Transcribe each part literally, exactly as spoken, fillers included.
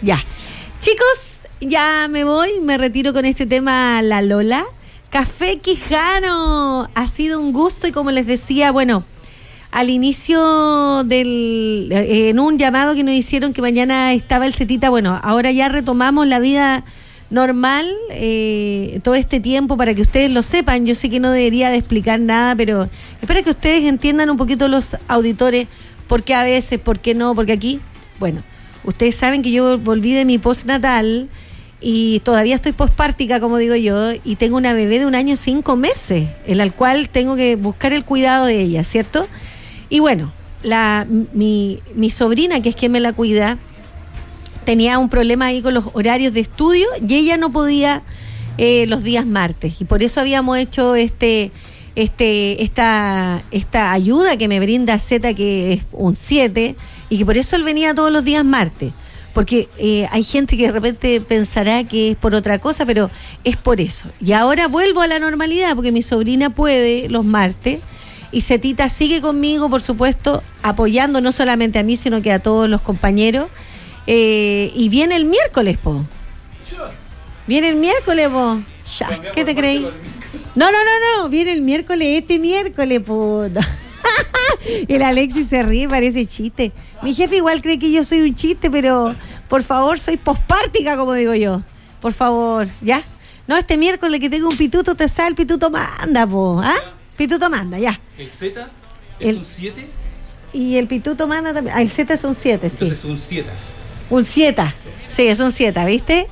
Ya. Chicos, ya me voy, me retiro con este tema La Lola. Café Quijano, ha sido un gusto y como les decía, bueno, al inicio del, eh, en un llamado que nos hicieron que mañana estaba el Zetita, bueno, ahora ya retomamos la vida normal, eh, todo este tiempo para que ustedes lo sepan. Yo sé que no debería de explicar nada, pero espero que ustedes entiendan un poquito los auditores, por qué a veces, por qué no, porque aquí, bueno, ustedes saben que yo volví de mi postnatal y todavía estoy pospártica, como digo yo, y tengo una bebé de un año cinco meses, en la cual tengo que buscar el cuidado de ella, ¿cierto? Y bueno, la, mi, mi sobrina, que es quien me la cuida, tenía un problema ahí con los horarios de estudio y ella no podía eh, los días martes. Y por eso habíamos hecho este, este, esta, esta ayuda que me brinda Z, que es un siete, y que por eso él venía todos los días martes. Porque eh, hay gente que de repente pensará que es por otra cosa, pero es por eso. Y ahora vuelvo a la normalidad, porque mi sobrina puede los martes, y Zetita sigue conmigo, por supuesto, apoyando no solamente a mí, sino que a todos los compañeros. Eh, y viene el miércoles, po. Viene el miércoles, po. Ya, ¿qué te creí? No, no, no, no, viene el miércoles, este miércoles, po. El Alexis se ríe, parece chiste. Mi jefe igual cree que yo soy un chiste, pero por favor, soy pospártica, como digo yo. Por favor, ¿ya? No, este miércoles que tengo un pituto, te sale el pituto manda, po. ¿Ah? Pituto manda, ya. ¿El Z es el, un siete? Y el pituto manda también. Ah, el Z es un siete, sí. Entonces es un siete. Un siete. Sí, es un siete, ¿viste?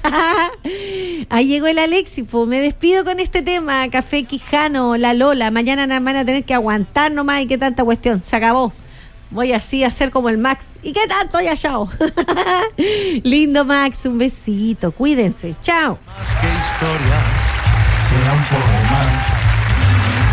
Ahí llegó el Alexis, pues me despido con este tema, Café Quijano, La Lola. Mañana nos van a tener que aguantar nomás y qué tanta cuestión, se acabó. Voy así a ser como el Max. ¿Y qué tanto? Ya, chao. Lindo Max, un besito, cuídense, chao. Más que historia, será un poco más.